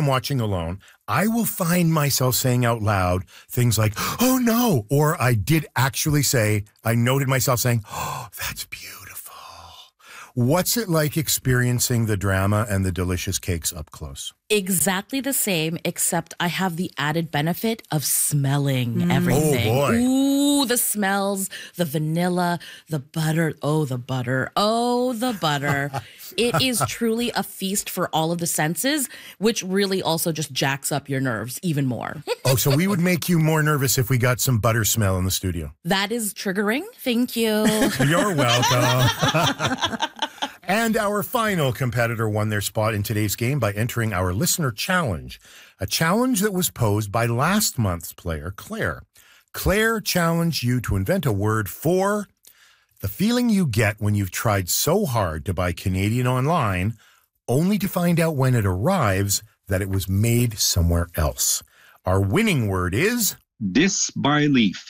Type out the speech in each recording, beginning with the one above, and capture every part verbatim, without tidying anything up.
watching alone, I will find myself saying out loud things like, oh no, or I did actually say, I noted myself saying, oh, that's beautiful. What's it like experiencing the drama and the delicious cakes up close? Exactly the same, except I have the added benefit of smelling mm. everything. Oh, boy. Ooh, the smells, the vanilla, the butter. Oh, the butter. Oh, the butter. It is truly a feast for all of the senses, which really also just jacks up your nerves even more. Oh, so we would make you more nervous if we got some butter smell in the studio. That is triggering. Thank you. You're welcome. And our final competitor won their spot in today's game by entering our listener challenge, a challenge that was posed by last month's player, Claire. Claire challenged you to invent a word for the feeling you get when you've tried so hard to buy Canadian online, only to find out when it arrives that it was made somewhere else. Our winning word is disbelief.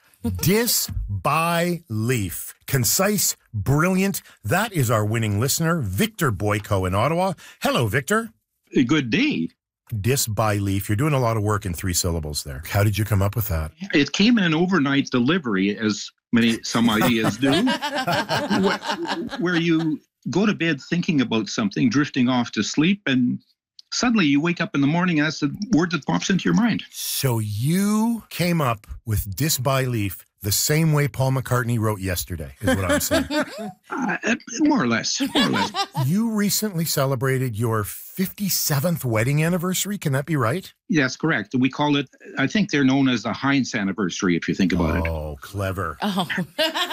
Disbelief. Concise, brilliant. That is our winning listener, Victor Boyko in Ottawa. Hello, Victor. A good day. Disbelief. You're doing a lot of work in three syllables there. How did you come up with that? It came in an overnight delivery, as many some ideas do, where, where you go to bed thinking about something, drifting off to sleep, and suddenly you wake up in the morning and that's the word that pops into your mind. So you came up with disbelief the same way Paul McCartney wrote Yesterday, is what I'm saying. uh, more or less. More or less. You recently celebrated your fifty-seventh wedding anniversary. Can that be right? Yes, correct. We call it, I think they're known as the Heinz anniversary, if you think about oh, it. Oh, clever. Oh. Clever.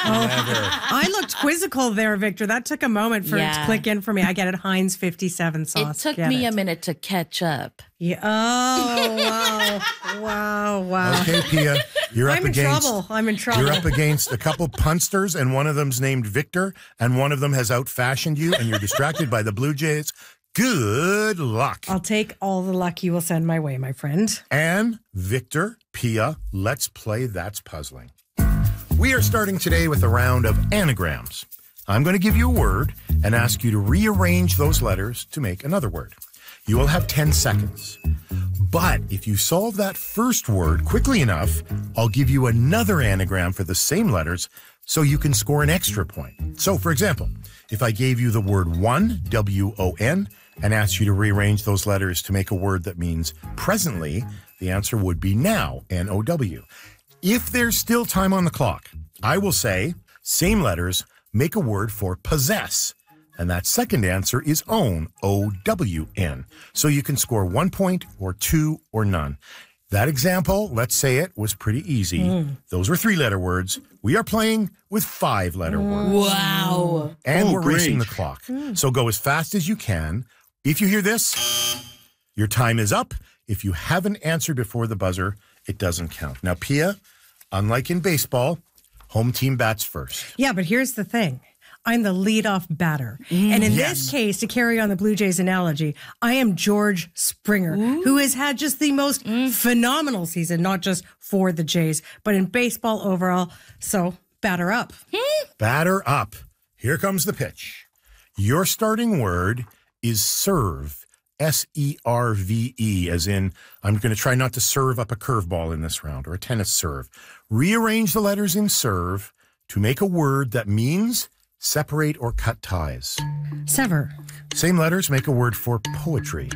I looked quizzical there, Victor. That took a moment for Yeah. it to click in for me. I get it, Heinz fifty-seven sauce. It took Get me it. a minute to catch up. Yeah. Oh, wow. Wow, wow. Okay, Pia, you're up I'm in against... trouble. I'm in trouble. You're up against a couple punsters, and one of them's named Victor, and one of them has out-fashioned you, and you're distracted by the Blue Jays. Good luck. I'll take all the luck you will send my way, my friend. And Victor, Pia, let's play That's Puzzling. We are starting today with a round of anagrams. I'm going to give you a word and ask you to rearrange those letters to make another word. You will have ten seconds. But if you solve that first word quickly enough, I'll give you another anagram for the same letters so you can score an extra point. So, for example, if I gave you the word one, W O N, and asked you to rearrange those letters to make a word that means presently, the answer would be now, N O W. If there's still time on the clock, I will say, same letters, make a word for possess. And that second answer is own, O W N. So you can score one point or two or none. That example, let's say it, was pretty easy. Mm. Those were three-letter words. We are playing with five-letter mm. words. Wow. And oh, we're great. racing the clock. Mm. So go as fast as you can. If you hear this, your time is up. If you haven't answered before the buzzer, it doesn't count. Now, Pia, unlike in baseball, home team bats first. Yeah, but here's the thing. I'm the leadoff batter. Mm, and in yes. this case, to carry on the Blue Jays analogy, I am George Springer, Ooh. who has had just the most mm. phenomenal season, not just for the Jays, but in baseball overall. So, batter up. Batter up. Here comes the pitch. Your starting word is serve. S E R V E, as in, I'm going to try not to serve up a curveball in this round, or a tennis serve. Rearrange the letters in serve to make a word that means separate or cut ties. Sever. Same letters make a word for poetry.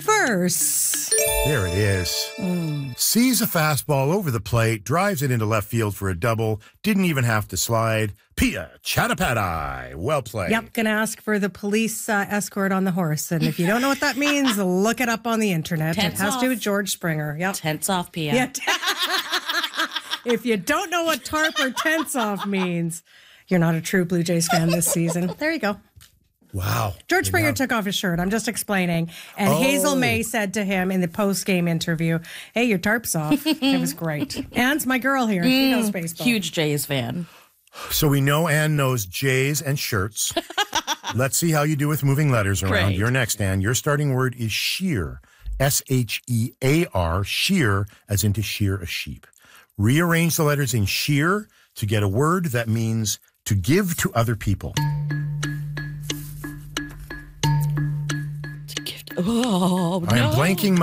Verse. There it is. Mm. Sees a fastball over the plate, drives it into left field for a double, didn't even have to slide. Pia Chattopadhyay. Well played. Yep, gonna ask for the police uh, escort on the horse. And if you don't know what that means, look it up on the internet. Tense it has off. to do with George Springer. Yep. Tense off, Pia. Yeah. If you don't know what tarp or tense off means, you're not a true Blue Jays fan this season. There you go. Wow. George Springer you know. took off his shirt. I'm just explaining. And oh. Hazel May said to him in the post-game interview, hey, your tarp's off. It was great. Anne's my girl here. She knows baseball. Huge Jays fan. So we know Anne knows Jays and shirts. Let's see how you do with moving letters around. Great. You're next, Anne. Your starting word is shear. S H E A R, shear, as in to shear a sheep. Rearrange the letters in shear to get a word that means to give to other people. To give to, oh, I am no. blanking my